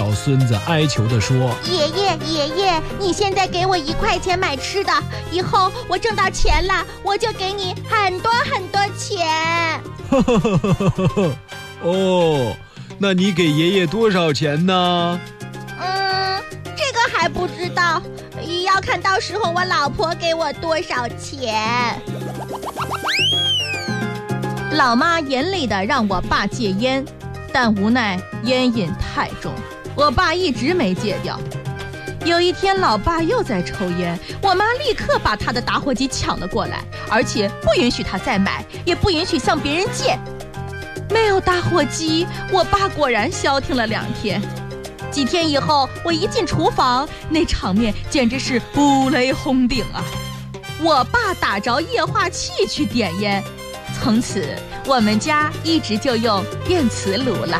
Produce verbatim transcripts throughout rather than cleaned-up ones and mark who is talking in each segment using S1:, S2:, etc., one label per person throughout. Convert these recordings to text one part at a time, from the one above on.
S1: 小孙子哀求地说：
S2: 爷爷爷爷，你现在给我一块钱买吃的，以后我挣到钱了，我就给你很多很多钱。
S1: 呵呵呵呵呵呵，哦，那你给爷爷多少钱呢？
S2: 嗯，这个还不知道，要看到时候我老婆给我多少钱。
S3: 老妈严厉地让我爸戒烟，但无奈烟瘾太重，我爸一直没戒掉。有一天老爸又在抽烟，我妈立刻把他的打火机抢了过来，而且不允许他再买，也不允许向别人借。没有打火机，我爸果然消停了两天。几天以后，我一进厨房，那场面简直是五雷轰顶啊！我爸打着液化气去点烟，从此我们家一直就用电磁炉了。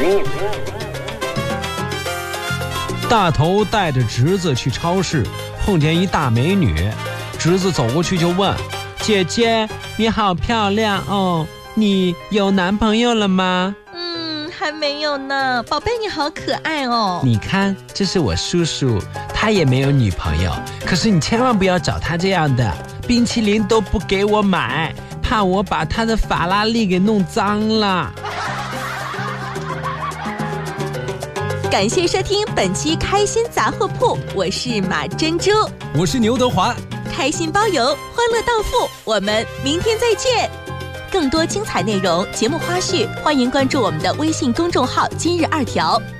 S1: 大头带着侄子去超市，碰见一大美女，侄子走过去就问：姐姐，你好漂亮哦，你有男朋友了吗？
S3: 嗯，还没有呢，宝贝你好可爱哦。
S1: 你看，这是我叔叔，他也没有女朋友，可是你千万不要找他这样的，冰淇淋都不给我买，怕我把他的法拉利给弄脏了。
S3: 感谢收听本期开心杂货铺，我是马珍珠，
S1: 我是牛德华，
S3: 开心包邮，欢乐到付，我们明天再见。更多精彩内容、节目花絮，欢迎关注我们的微信公众号今日二条。